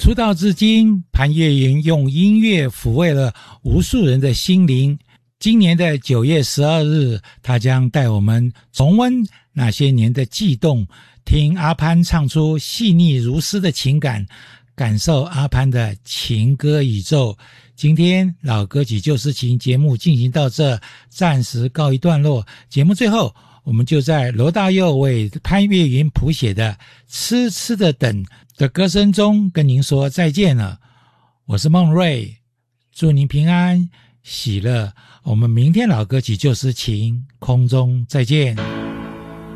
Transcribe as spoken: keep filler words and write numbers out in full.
出道至今，潘越云用音乐抚慰了无数人的心灵。今年的九月十二日，他将带我们重温那些年的悸动，听阿潘唱出细腻如丝的情感，感受阿潘的情歌宇宙。今天老歌曲旧诗情节目进行到这，暂时告一段落。节目最后，我们就在罗大佑为潘越云谱写的《痴痴的等》的歌声中跟您说再见了。我是孟瑞，祝您平安喜乐。我们明天老歌曲旧诗情空中再见。